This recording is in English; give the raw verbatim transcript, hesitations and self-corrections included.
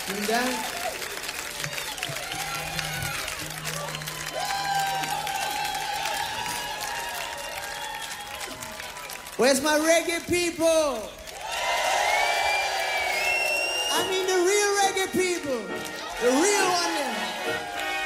Vielen Dank. Where's my reggae people? I mean the real reggae people. The real one there.